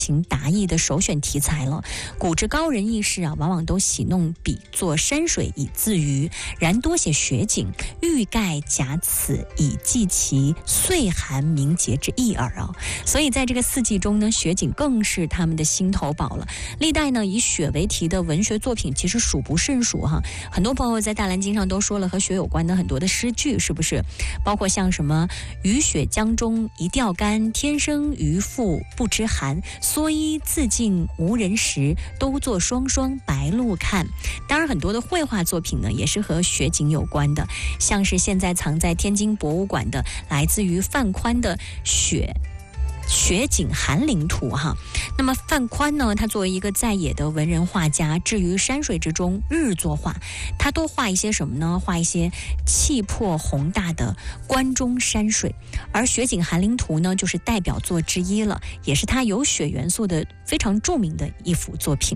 达意的首选题材了。古之高人异士啊，往往都喜弄笔作山水以自娱，然多写雪景，欲盖假此，以寄其岁寒名节之意耳啊。所以在这个四季中呢，雪景更是他们的心头宝了。历代呢以雪为题的文学作品其实数不胜数哈。很多朋友在大蓝鲸上都说了和雪有关的很多的诗句，是不是？包括像什么雨雪江中一钓竿，天生渔父不知寒，蓑衣自尽无人识，都作双双白鹭看。当然很多的绘画作品呢也是和雪景有关的，像是现在藏在天津博物馆的来自于范宽的雪景寒林图哈。那么范宽呢，他作为一个在野的文人画家，置于山水之中，日作画，他多画一些什么呢？画一些气魄宏大的关中山水，而雪景寒林图呢就是代表作之一了，也是他有雪元素的非常著名的一幅作品。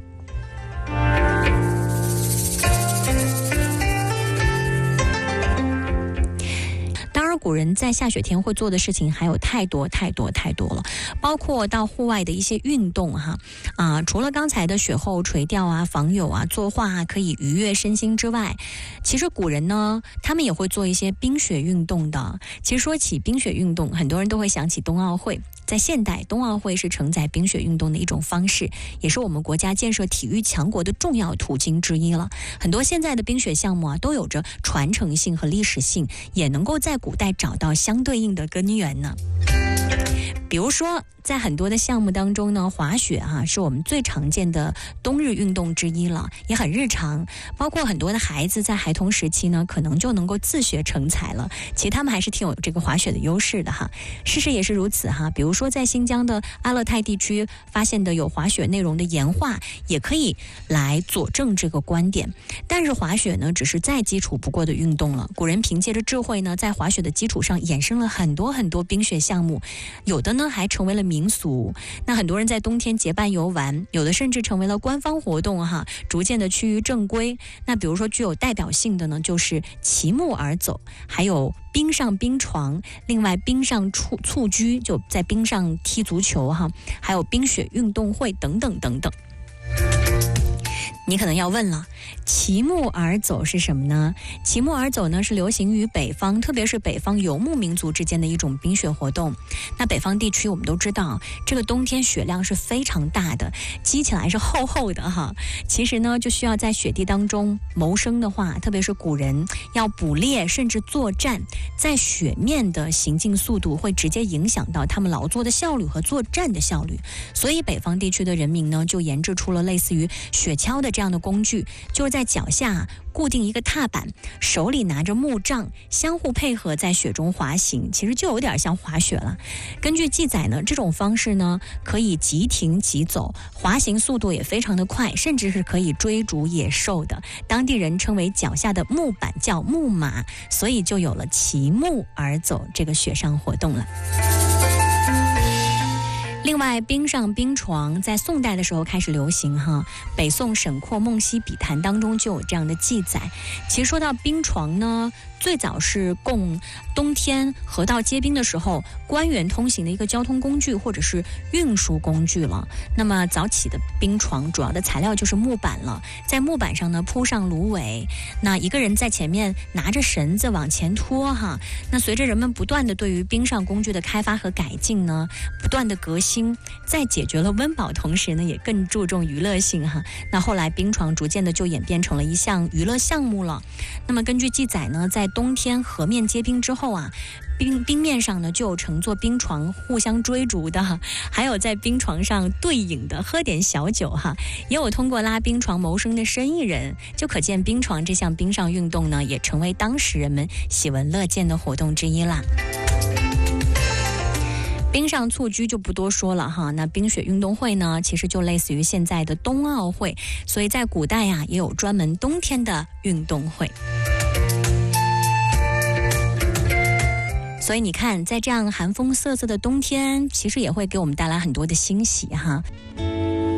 古人在下雪天会做的事情还有太多了，包括到户外的一些运动哈除了刚才的雪后垂钓啊、访友啊、作画啊可以愉悦身心之外，其实古人呢他们也会做一些冰雪运动的。其实说起冰雪运动，很多人都会想起冬奥会。在现代，冬奥会是承载冰雪运动的一种方式，也是我们国家建设体育强国的重要途径之一了。很多现在的冰雪项目啊，都有着传承性和历史性，也能够在古代找到相对应的根源呢。比如说在很多的项目当中呢，滑雪是我们最常见的冬日运动之一了，也很日常。包括很多的孩子在孩童时期呢，可能就能够自学成才了。其实他们还是挺有这个滑雪的优势的哈。事实也是如此哈。比如说在新疆的阿勒泰地区发现的有滑雪内容的岩画，也可以来佐证这个观点。但是滑雪呢，只是再基础不过的运动了。古人凭借着智慧呢，在滑雪的基础上衍生了很多冰雪项目，有的呢还成为了民俗。那很多人在冬天结伴游玩，有的甚至成为了官方活动哈，逐渐的趋于正规。那比如说具有代表性的呢，就是骑木而走，还有冰上冰床，另外冰上蹴鞠，就在冰上踢足球哈，还有冰雪运动会等等等等。你可能要问了，骑木而走是什么呢？骑木而走呢，是流行于北方，特别是北方游牧民族之间的一种冰雪活动。那北方地区我们都知道，这个冬天雪量是非常大的，积起来是厚厚的哈。其实呢，就需要在雪地当中谋生的话，特别是古人要捕猎甚至作战，在雪面的行进速度会直接影响到他们劳作的效率和作战的效率。所以北方地区的人民呢，就研制出了类似于雪橇的这样的工具，就是在脚下固定一个踏板，手里拿着木杖，相互配合在雪中滑行，其实就有点像滑雪了。根据记载呢，这种方式呢可以即停即走，滑行速度也非常的快，甚至是可以追逐野兽的。当地人称为脚下的木板叫木马，所以就有了骑木而走这个雪上活动了。另外，冰上冰床在宋代的时候开始流行哈，北宋沈括《梦溪笔谈》当中就有这样的记载。其实说到冰床呢，最早是供冬天河道结冰的时候官员通行的一个交通工具或者是运输工具了。那么早起的冰床主要的材料就是木板了，在木板上呢铺上芦苇，那一个人在前面拿着绳子往前拖哈。那随着人们不断的对于冰上工具的开发和改进呢，不断的革新，在解决了温饱同时呢，也更注重娱乐性哈。那后来冰床逐渐的就演变成了一项娱乐项目了。那么根据记载呢，在冬天河面结冰之后啊，冰面上呢就有乘坐冰床互相追逐的，还有在冰床上对饮的，喝点小酒哈，也有通过拉冰床谋生的生意人。就可见冰床这项冰上运动呢，也成为当时人们喜闻乐见的活动之一啦。冰上蹴鞠就不多说了哈，那冰雪运动会呢，其实就类似于现在的冬奥会，所以在古代呀，也有专门冬天的运动会。所以你看，在这样寒风瑟瑟的冬天，其实也会给我们带来很多的欣喜哈。